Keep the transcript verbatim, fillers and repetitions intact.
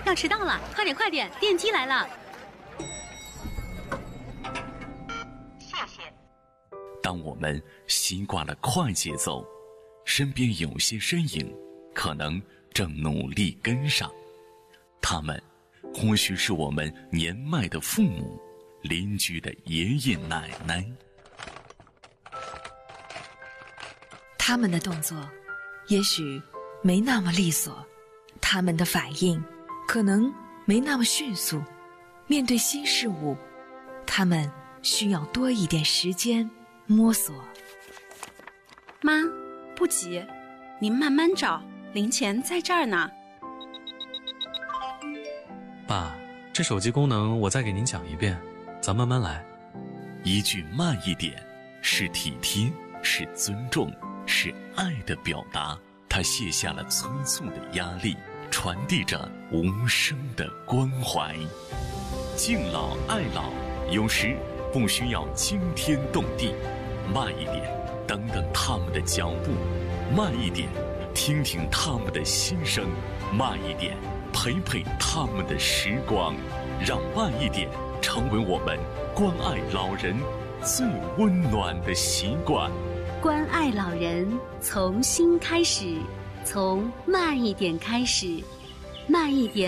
要迟到了，快点快点，电梯来了。 谢谢。 当我们习惯了快节奏，身边有些身影可能正努力跟上，他们或许是我们年迈的父母、邻居的爷爷奶奶。 他们的动作也许没那么利索，他们的反应可能没那么迅速，面对新事物，他们需要多一点时间摸索。 妈，不急，您慢慢找，零钱在这儿呢。 爸，这手机功能我再给您讲一遍，咱慢慢来。 一句慢一点，是体贴，是尊重，是爱的表达。他卸下了催促的压力，传递着无声的关怀。敬老爱老，有时不需要惊天动地，慢一点，等等他们的脚步；慢一点，听听他们的心声；慢一点，陪陪他们的时光。让慢一点成为我们关爱老人最温暖的习惯。 关爱老人，从心开始，从慢一点开始，慢一点。